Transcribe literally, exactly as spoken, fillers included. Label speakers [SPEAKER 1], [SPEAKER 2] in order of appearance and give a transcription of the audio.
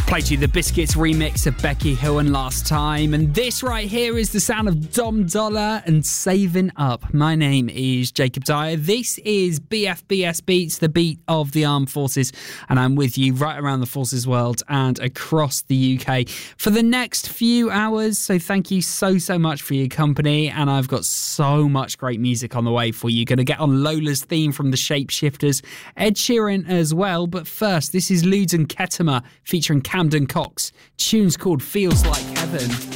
[SPEAKER 1] Played you the Biscuits remix of Becky Hill and Last Time, and this right here is the sound of Dom Dollar and Saving Up. My name is Jacob Dyer. This is B F B S Beats, the beat of the armed forces, and I'm with you right around the forces world and across the U K for the next few hours. So thank you so, so much for your company, and I've got so much great music on the way for you. Going to get on Lola's theme from the Shapeshifters, Ed Sheeran as well, but first, this is Ludes and Ketema featuring Camden Cox. Tune's called Feels Like Heaven.